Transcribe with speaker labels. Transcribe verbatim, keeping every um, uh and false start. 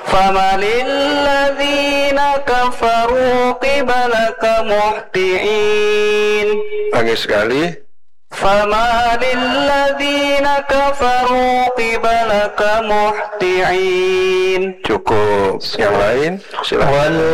Speaker 1: famalil ladzina kafaru qibalaka muhti'in.
Speaker 2: Lagi sekali.
Speaker 1: famalil ladzina kafaru qibalaka muhti'in.
Speaker 2: Cukup. Yang lain silakan.